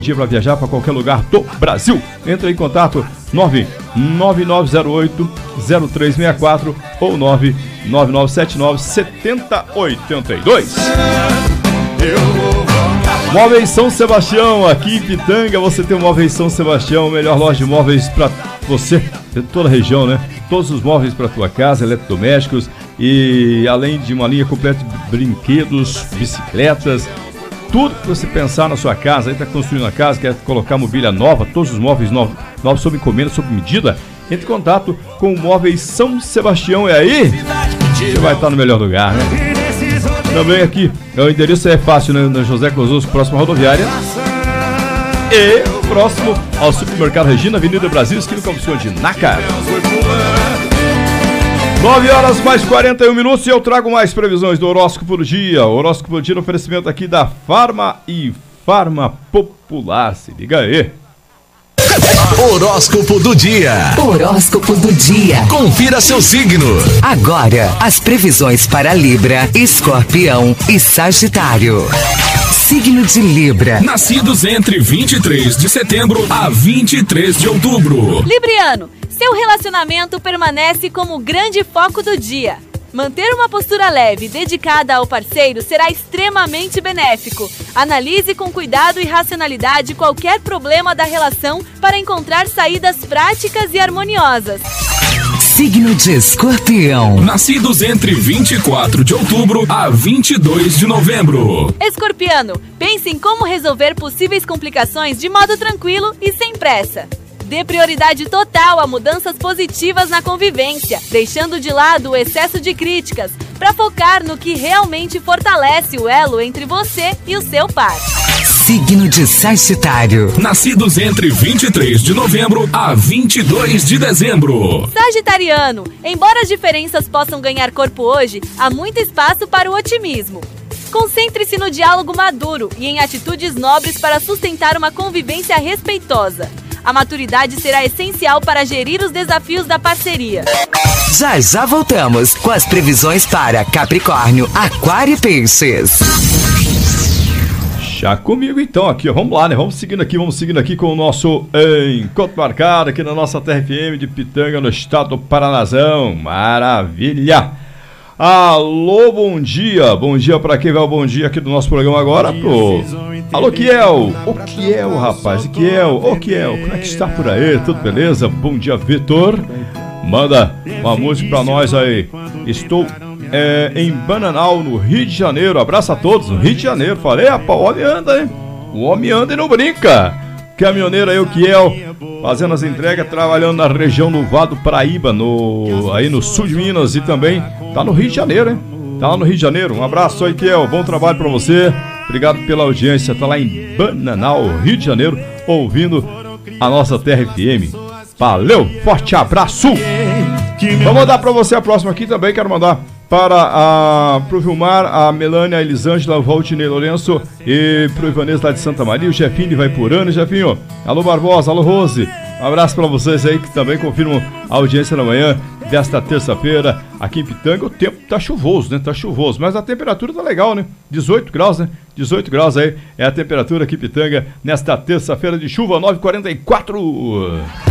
para viajar para qualquer lugar do Brasil. Entre em contato 99908-0364 ou 99979-7082. Móveis São Sebastião, aqui em Pitanga você tem o Móveis São Sebastião, melhor loja de móveis para você, de toda a região, né? Todos os móveis para tua casa, eletrodomésticos e além de uma linha completa de brinquedos, bicicletas, tudo que você pensar na sua casa, aí está construindo a casa, quer colocar mobília nova, todos os móveis novos sob encomenda, sob medida, entre em contato com o Móveis São Sebastião. E aí, você vai estar no melhor lugar, né? Também aqui, o endereço é fácil, né? Na José Clososo, próximo à rodoviária. E próximo ao Supermercado Regina, Avenida Brasil, esquina com a opção de Naca. 9h mais 41 e eu trago mais previsões do horóscopo do dia. O horóscopo do dia no oferecimento aqui da Farma e Farma Popular. Se liga aí. Horóscopo do dia. Horóscopo do dia. Confira seu signo. Agora, as previsões para Libra, Escorpião e Sagitário. Signo de Libra. Nascidos entre 23 de setembro a 23 de outubro. Libriano, seu relacionamento permanece como o grande foco do dia. Manter uma postura leve e dedicada ao parceiro será extremamente benéfico. Analise com cuidado e racionalidade qualquer problema da relação para encontrar saídas práticas e harmoniosas. Signo de Escorpião. Nascidos entre 24 de outubro a 22 de novembro. Escorpiano, pense em como resolver possíveis complicações de modo tranquilo e sem pressa. Dê prioridade total a mudanças positivas na convivência, deixando de lado o excesso de críticas, para focar no que realmente fortalece o elo entre você e o seu par. Signo de Sagitário. Nascidos entre 23 de novembro a 22 de dezembro. Sagitariano, embora as diferenças possam ganhar corpo hoje, há muito espaço para o otimismo. Concentre-se no diálogo maduro e em atitudes nobres para sustentar uma convivência respeitosa. A maturidade será essencial para gerir os desafios da parceria. Já voltamos com as previsões para Capricórnio, Aquário e Peixes. Já comigo então aqui, ó. Vamos lá, né? Vamos seguindo aqui com o nosso encontro marcado aqui na nossa Terra FM de Pitanga, no estado do Paranazão. Maravilha! Alô, bom dia para quem vai o bom dia aqui do nosso programa agora pro... Alô, Kiel, o Kiel, rapaz, Kiel, como é que está por aí, tudo beleza? Bom dia, Vitor, manda uma música pra nós aí. Estou em Bananal, no Rio de Janeiro, abraço a todos, no Rio de Janeiro, falei, rapaz, o homem anda, hein? O homem anda e não brinca. Caminhoneiro aí, o Kiel, fazendo as entregas, trabalhando na região do Vado Paraíba, aí no sul de Minas e também tá no Rio de Janeiro, hein? Tá lá no Rio de Janeiro. Um abraço aí, Kiel, bom trabalho pra você. Obrigado pela audiência, tá lá em Bananal, Rio de Janeiro, ouvindo a nossa Terra FM. Valeu, forte abraço! Vou mandar pra você a próxima aqui também, quero mandar para pro Vilmar, a Melânia, a Elisângela, o Valtinei Lourenço e pro Ivanês lá de Santa Maria, o Jefinho de Vaipurana. Jefinho, alô Barbosa, alô Rose, um abraço para vocês aí que também confirmam a audiência na manhã desta terça-feira aqui em Pitanga. O tempo tá chuvoso, né? Tá chuvoso, mas a temperatura tá legal, né? 18 graus, né? 18 graus aí é a temperatura aqui em Pitanga nesta terça-feira de chuva, 9h44.